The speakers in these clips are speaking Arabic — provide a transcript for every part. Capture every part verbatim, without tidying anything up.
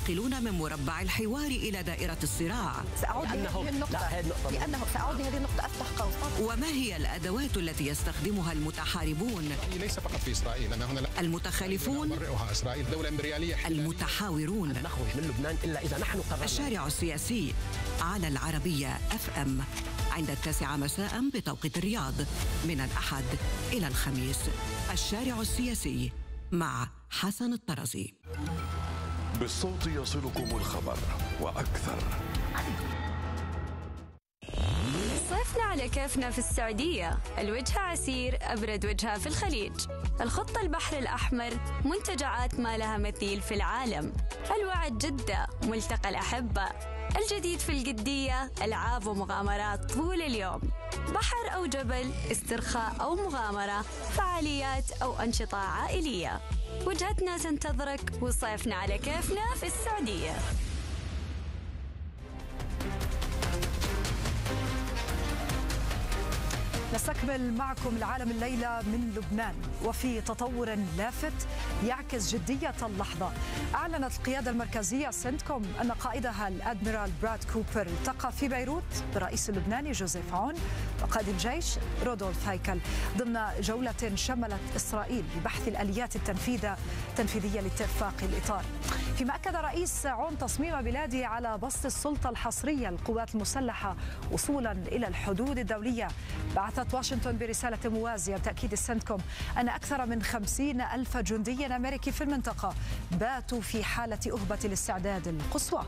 ينتقلون من مربع الحوار إلى دائرة الصراع؟ سأعود لهذه النقطة لا هذه النقطة لأنه سأعود لهذه النقطة أفتح قوس. وما هي الأدوات التي يستخدمها المتحاربون؟ ليس فقط في إسرائيل، أنا هنا لا المتخالفون، نبرئها إسرائيل دولة إمبريالية، المتحاورون، نخرج من لبنان إلا إذا نحن قررنا. الشارع السياسي على العربية أف أم عند التاسعة مساء بتوقيت الرياض من الأحد إلى الخميس. الشارع السياسي مع حسن الطرزي. بالصوت يصلكم الخبر وأكثر. صيفنا على كيفنا في السعودية، الوجهة عسير أبرد وجهة في الخليج. الخطة البحر الأحمر، منتجعات ما لها مثيل في العالم. الوعد جدة، ملتقى الأحبة. الجديد في القدية، ألعاب ومغامرات طول اليوم. بحر أو جبل، استرخاء أو مغامرة، فعاليات أو أنشطة عائلية. وجهتنا تنتظرك وصيفنا على كيفنا في السعودية. نستكمل معكم العالم الليلة من لبنان، وفي تطور لافت يعكس جدية اللحظة. أعلنت القيادة المركزية سنتكوم أن قائدها الأدميرال براد كوبر التقى في بيروت بالرئيس اللبناني جوزيف عون وقائد الجيش رودولف هيكل ضمن جولة شملت إسرائيل ببحث الآليات التنفيذية لاتفاق الإطار. فيما أكد رئيس عون تصميم بلاده على بسط السلطة الحصرية للقوات المسلحة وصولا إلى الحدود الدولية. بعثت واشنطن برسالة موازية بتأكيد السنتكوم أن أكثر من خمسين ألف جندي أمريكي في المنطقة باتوا في حالة أهبة الاستعداد القصوى.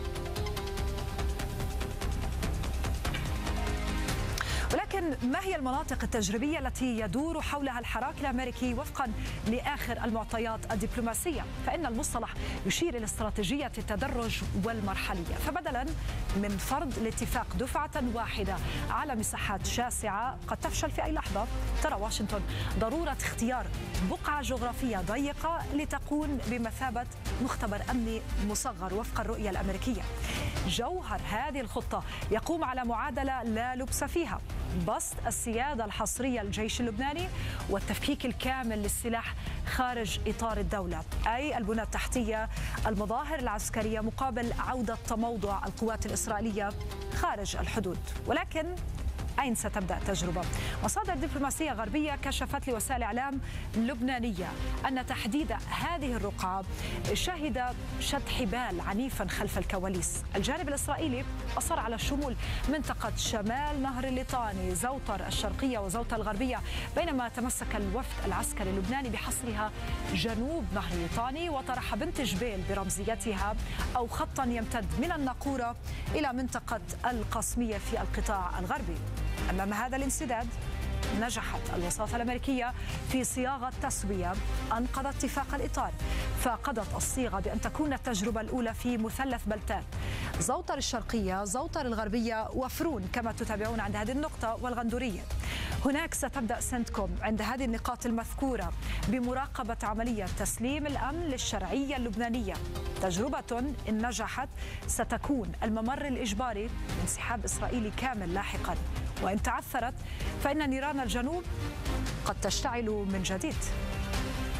ولكن ما هي المناطق التجريبية التي يدور حولها الحراك الأمريكي وفقا لآخر المعطيات الدبلوماسية؟ فإن المصطلح يشير إلى استراتيجية التدرج والمرحلية، فبدلا من فرض الاتفاق دفعة واحدة على مساحات شاسعة قد تفشل في أي لحظة، ترى واشنطن ضرورة اختيار بقعة جغرافية ضيقة لتكون بمثابة مختبر أمني مصغر وفق الرؤية الأمريكية. جوهر هذه الخطة يقوم على معادلة لا لبس فيها: بسط السيادة الحصرية للجيش اللبناني والتفكيك الكامل للسلاح خارج إطار الدولة، أي البنى التحتية، المظاهر العسكرية، مقابل عودة تموضع القوات الإسرائيلية خارج الحدود. ولكن أين ستبدأ التجربة؟ مصادر دبلوماسية غربية كشفت لوسائل إعلام لبنانية أن تحديد هذه الرقعة شهد شد حبال عنيفا خلف الكواليس. الجانب الإسرائيلي أصر على شمول منطقة شمال نهر الليطاني، زوطر الشرقية وزوطر الغربية، بينما تمسك الوفد العسكري اللبناني بحصرها جنوب نهر الليطاني وطرح بنت جبيل برمزيتها، أو خطا يمتد من الناقورة إلى منطقة القصمية في القطاع الغربي. أمام هذا الانسداد نجحت الوساطة الأمريكية في صياغة تسوية أنقذت اتفاق الإطار، فقضت الصيغة بأن تكون التجربة الأولى في مثلث بلتان: زوطر الشرقية، زوطر الغربية، وفرون كما تتابعون عند هذه النقطة، والغندورية. هناك ستبدأ سنتكوم عند هذه النقاط المذكورة بمراقبة عملية تسليم الأمن للشرعية اللبنانية. تجربة إن نجحت ستكون الممر الإجباري لانسحاب إسرائيلي كامل لاحقا، وإن تعثرت فإن نيران الجنوب قد تشتعل من جديد.